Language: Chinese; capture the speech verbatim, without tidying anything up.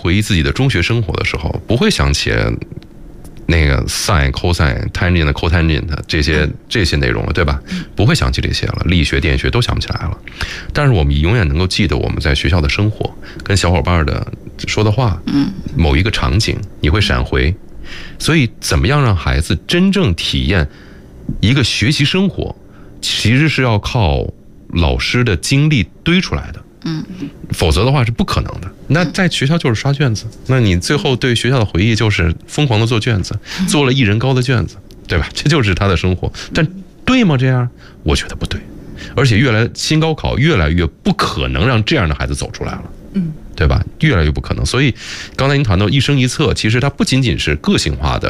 回忆自己的中学生活的时候，不会想起那个 sin、cosine、tangent、cotangent 这些这些内容了，对吧？不会想起这些了，力学、电学都想不起来了。但是我们永远能够记得我们在学校的生活，跟小伙伴的说的话，嗯，某一个场景你会闪回。所以，怎么样让孩子真正体验一个学习生活，其实是要靠老师的经历堆出来的。嗯，否则的话是不可能的。那在学校就是刷卷子，那你最后对学校的回忆就是疯狂的做卷子，做了一人高的卷子，对吧？这就是他的生活。但对吗？这样，我觉得不对。而且越来新高考越来越不可能让这样的孩子走出来了。嗯，对吧？越来越不可能。所以刚才您谈到一生一策，其实它不仅仅是个性化的